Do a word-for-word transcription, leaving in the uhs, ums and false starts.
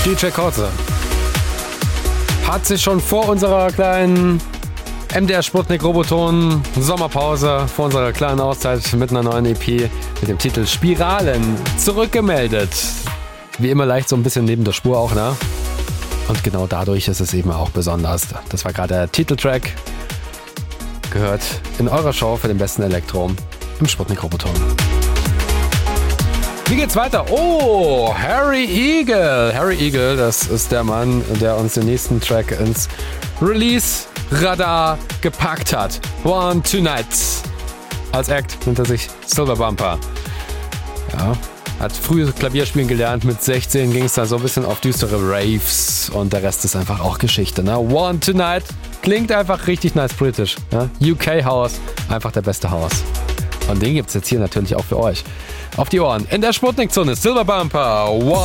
D J Kotze hat sich schon vor unserer kleinen M D R Sputnik Roboton Sommerpause, vor unserer kleinen Auszeit mit einer neuen E P mit dem Titel Spiralen zurückgemeldet. Wie immer leicht so ein bisschen neben der Spur auch, ne? Und genau dadurch ist es eben auch besonders. Das war gerade der Titeltrack. Gehört in eurer Show für den besten Elektro im Sputnik Roboton. Wie geht's weiter? Oh, Harry Eagle. Harry Eagle, das ist der Mann, der uns den nächsten Track ins Release-Radar gepackt hat. One Tonight. Als Act nennt er sich Silver Bumper. Ja, hat früh Klavierspielen gelernt. Mit sechzehn ging es dann so ein bisschen auf düstere Raves und der Rest ist einfach auch Geschichte. Ne? One Tonight klingt einfach richtig nice britisch. Ne? U K House, einfach der beste House. Und den gibt's jetzt hier natürlich auch für euch. Auf die Ohren in der Sputnik-Zone. Silver Bumper. One